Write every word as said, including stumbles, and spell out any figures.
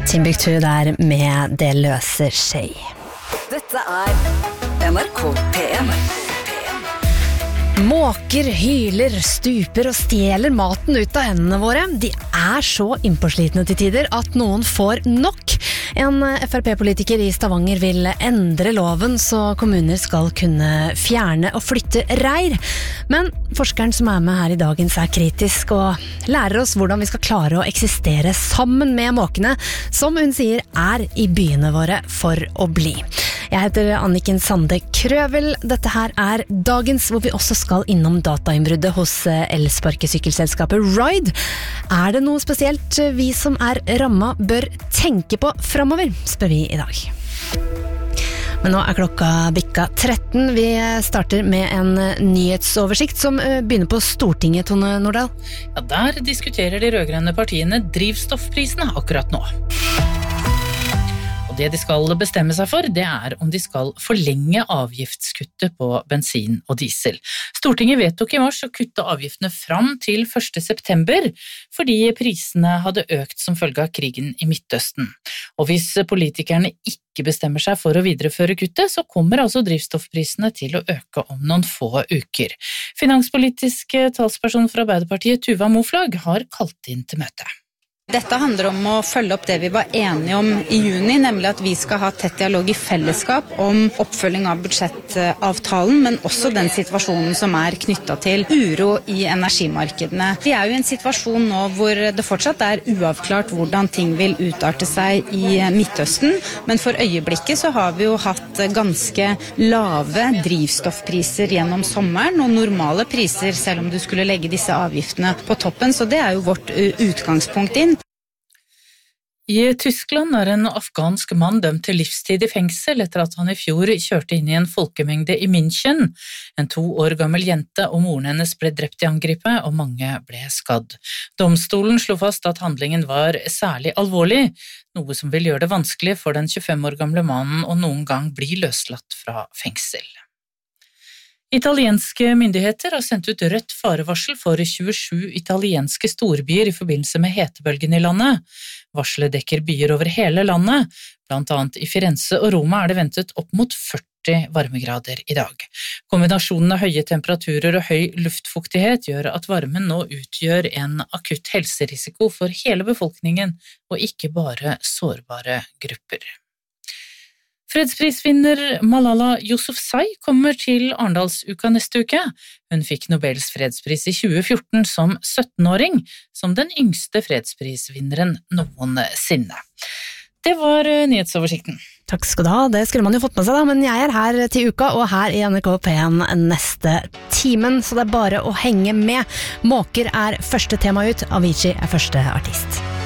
Timbuktu der med Det løser seg. Dette er N R K P M. Måker, hyler, stuper og stjeler maten ut av hendene våre. De er så innpåslitne til tider at noen får nok. En F R P-politiker i Stavanger vil endre loven så kommuner skal kunne fjerne og flytte reir. Men forskeren som er med her i dagens er kritisk og lærer oss hvordan vi skal klare å eksistere sammen med måkene, som hun sier er i byene våre for å bli. Jeg heter Anniken Sande Krøvel. Dette her er dagens hvor vi også skal innom datainnbruddet hos elsparkesykkelselskapet Ride. Er det noe spesielt vi som er rammet bør tenke på fremover, spør vi i dag. Men nå er klokka bikka tretten. Vi starter med en nyhetsoversikt som begynner på Stortinget, Tone Nordahl. Ja, der diskuterer de rødgrønne partiene drivstoffprisene akkurat nå. Det de skal bestemme seg for, det er om de skal forlenge avgiftskuttet på bensin og diesel. Stortinget vedtok i mars å kutte avgiftene fram til første september, fordi prisene hadde økt som følge av krigen i Midtøsten. Og hvis politikerne ikke bestemmer seg for å videreføre kuttet, så kommer altså drivstoffprisene til å øke om noen få uker. Finanspolitisk talsperson fra Arbeiderpartiet, Tuva Moflag, har kalt inn til møte. Dette handler om å følge opp det vi var enige om i juni, nemlig at vi skal ha tett dialog i fellesskap om oppfølging av budsjettavtalen, men også den situasjonen som er knyttet til uro i energimarkedene. Vi er jo i en situasjon nå hvor det fortsatt er uavklart hvordan ting vil utarte seg i Midtøsten, men for øyeblikket så har vi jo hatt ganske lave drivstoffpriser gjennom sommeren, og normale priser selv om du skulle legge disse avgiftene på toppen, så det er jo vårt utgangspunkt inn. I Tyskland er en afghansk mann dømt til livstid i fengsel etter at han i fjor kjørte inn i en folkemengde i München. En to år gammel jente og moren hennes ble drept i angrepet, og mange ble skadd. Domstolen slo fast at handlingen var særlig alvorlig, noe som vil gjøre det vanskelig for den tjuefem år gamle mannen å noen gang bli løslatt fra fengsel. Italienske myndigheter har sendt ut rødt farevarsel for tjuesju italienske storbyer i forbindelse med hetebølgen i landet. Varselet dekker byer over hele landet, blant annet i Firenze og Roma er det ventet opp mot førti varmegrader i dag. Kombinasjonen av høye temperaturer og høy luftfuktighet gjør at varmen nå utgjør en akutt helserisiko for hele befolkningen, og ikke bare sårbare grupper. Fredsprisvinner Malala Yousafzai kommer til Arendalsuka neste uke. Hun fikk Nobels fredspris i tjue fjorten som syttenåring, som den yngste fredsprisvinneren noensinne. Det var nyhetsoversikten. Takk skal du ha, det skulle man jo fått med seg da, men jeg er her til uka og her i N R K P M neste timen, så det er bare å henge med. Måker er første tema ut, Avicii er første artist.